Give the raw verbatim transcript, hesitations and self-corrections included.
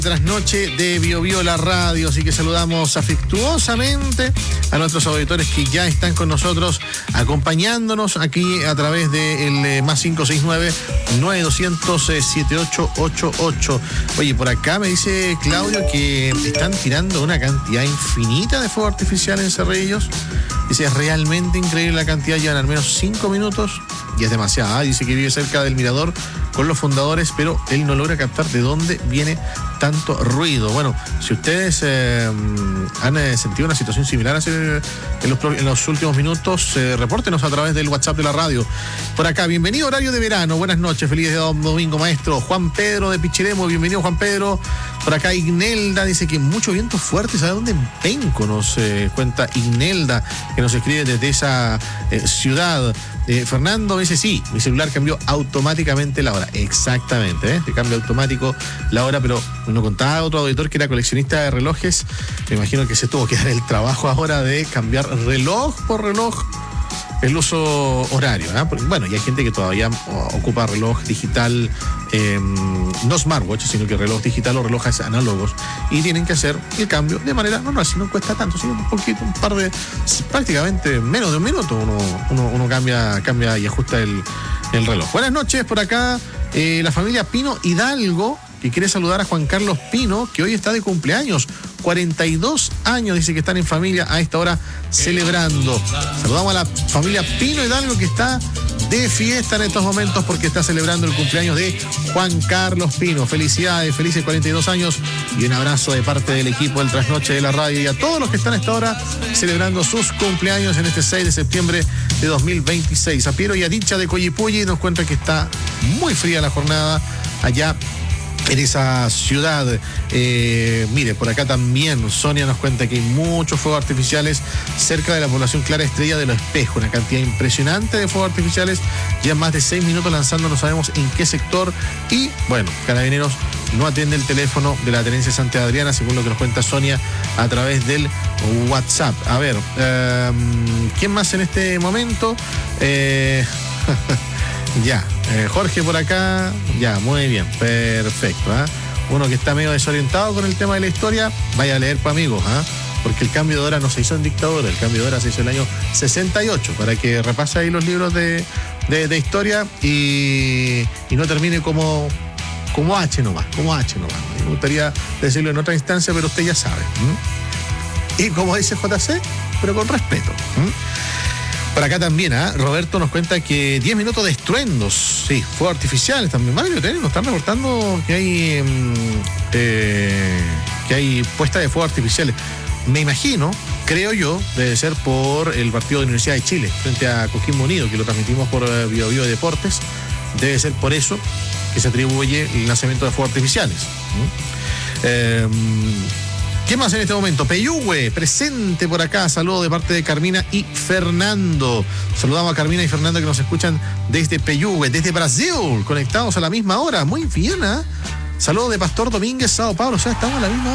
Trasnoche de Bio Bio la radio, así que saludamos afectuosamente a nuestros auditores que ya están con nosotros acompañándonos aquí a través del de más cinco seis nueve, nueve dos cero cero, siete ocho ocho ocho. Oye, por acá me dice Claudio que están tirando una cantidad infinita de fuego artificial en Cerrillos. Dice, es realmente increíble la cantidad, llevan al menos cinco minutos y es demasiado. Dice que vive cerca del mirador con los fundadores, pero él no logra captar de dónde viene tanto ruido. Bueno, si ustedes eh, han eh, sentido una situación similar hace, en, los, en los últimos minutos, eh, repórtenos a través del WhatsApp de la radio. Por acá, bienvenido horario de verano, buenas noches, feliz domingo, maestro. Juan Pedro de Pichiremo, bienvenido Juan Pedro. Por acá Ignelda dice que mucho viento fuerte, ¿sabe dónde? En Penco nos eh, cuenta Ignelda, que nos escribe desde esa eh, ciudad. Eh, Fernando dice, sí, mi celular cambió automáticamente la hora. Exactamente, ¿eh? Te cambia automático la hora, pero nos contaba otro auditor que era coleccionista de relojes. Me imagino que se tuvo que dar el trabajo ahora de cambiar reloj por reloj el uso horario, ¿eh? Porque, bueno, y hay gente que todavía ocupa reloj digital, eh, no smartwatch, sino que reloj digital o relojes análogos, y tienen que hacer el cambio de manera, no, no, si no cuesta tanto, sino un poquito, un par de, prácticamente menos de un minuto, uno, uno, uno cambia, cambia y ajusta el, el reloj. Buenas noches, por acá, eh, la familia Pino Hidalgo, que quiere saludar a Juan Carlos Pino, que hoy está de cumpleaños, cuarenta y dos años, dice que están en familia a esta hora celebrando. Saludamos a la familia Pino Hidalgo, que está de fiesta en estos momentos porque está celebrando el cumpleaños de Juan Carlos Pino. Felicidades, felices cuarenta y dos años y un abrazo de parte del equipo del Trasnoche de la radio y a todos los que están a esta hora celebrando sus cumpleaños en este seis de septiembre de dos mil veintiséis. A Piero y a Dicha de Coyipulli nos cuenta que está muy fría la jornada allá en esa ciudad. Eh, mire, por acá también Sonia nos cuenta que hay muchos fuegos artificiales cerca de la población Clara Estrella de Los Espejos, una cantidad impresionante de fuegos artificiales, ya más de seis minutos lanzando, no sabemos en qué sector, y bueno, Carabineros no atiende el teléfono de la Tenencia Santa Adriana, según lo que nos cuenta Sonia a través del WhatsApp. A ver, eh, ¿quién más en este momento? Eh... Ya, eh, Jorge por acá, ya, muy bien, perfecto. ¿eh? Uno que está medio desorientado con el tema de la historia, vaya a leer para amigos, ¿eh? porque el cambio de hora no se hizo en dictadura, el cambio de hora se hizo en el año sesenta y ocho, para que repase ahí los libros de, de, de historia y, y no termine como, como H nomás, como H nomás. Me gustaría decirlo en otra instancia, pero usted ya sabe. ¿eh? Y como dice J C, pero con respeto. ¿eh? Por acá también, ¿eh? Roberto nos cuenta que diez minutos de estruendos, sí, fuegos artificiales también. Mario, nos están reportando que hay eh, que hay puesta de fuegos artificiales. Me imagino, creo yo, debe ser por el partido de la Universidad de Chile frente a Coquimbo Unido, que lo transmitimos por Bio Bio Deportes. Debe ser por eso que se atribuye el lanzamiento de fuegos artificiales. ¿Mm? Eh, ¿Qué más en este momento? Peyúgue, presente por acá. Saludo de parte de Carmina y Fernando. Saludamos a Carmina y Fernando que nos escuchan desde Peyúgue, desde Brasil, conectados a la misma hora. Muy bien, ¿eh? Saludo de Pastor Domínguez, Sao Paulo. O sea, estamos a la misma hora.